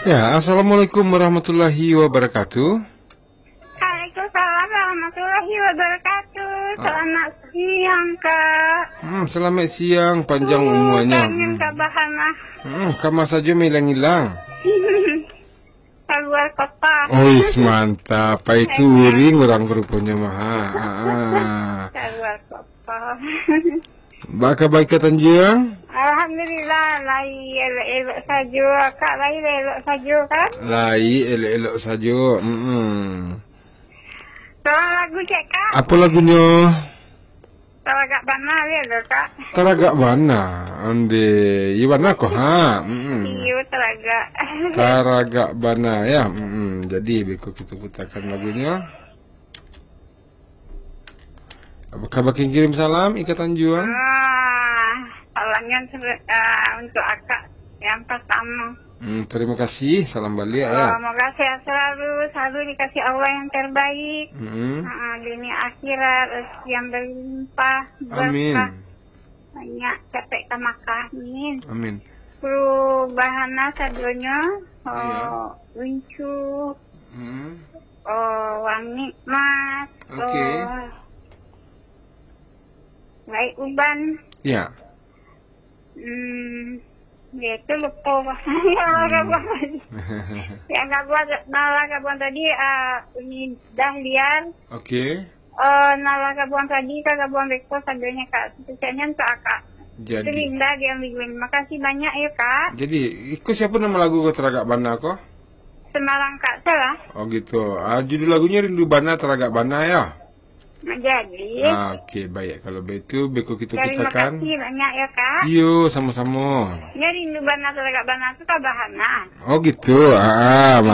Ya, assalamualaikum warahmatullahi wabarakatuh. Waalaikumsalam warahmatullahi wabarakatuh. Selamat siang, Kak. Selamat siang, panjang umurnya. Kangen Kak Bahana. Kamu saja hilang-hilang. Keluar kota. Mantap. Itu uring orang rupanya mah. Keluar kota. Baka baik ke Tanjung? Alhamdulillah, lai elok-elok saja. Kak, lai elok saja kan? Lai elok-elok saja. Soal lagu cek, Kak. Apa lagunya? Talagak Bana dia loh, Kak. Talagak Bana. Ande, Iwana kok ha? Iya, Talagak. Talagak Bana ya. Jadi beku kita putarkan lagunya. Apakah baking kirim salam Ikatan Juang? Salamnya untuk akak yang pertama. Terima kasih, salam balik ya. Semoga sehat selalu dikasih Allah yang terbaik. Dunia akhirat yang berlimpah, Amin. banyak capek ke Makkah. Amin. Perubahan sadonya, lucu, wang nikmat, Oke. baik uban. Ya. Dia itu lupa yang nalagabuan tadi ini dahlian. Oke. Nalagabuan tadi kagabuan beko sadanya Kak. Sisanya untuk Kak. Jadi. Itu Linda dia mingguin. Makasih banyak ya Kak. Jadi, ikut siapa nama lagu Teragak Bana kok? Semarang Kak salah. Oh gitu. Judul lagunya Rindu Bana Teragak Bana ya. Jadi. Oke, baik. Kalau begitu, beko kita Terima putakan. kasih banyak ya Kak. Iyo, sama-sama. Ya Rindu Bana Teragak Bana itu Kak Bahana. Oh gitu.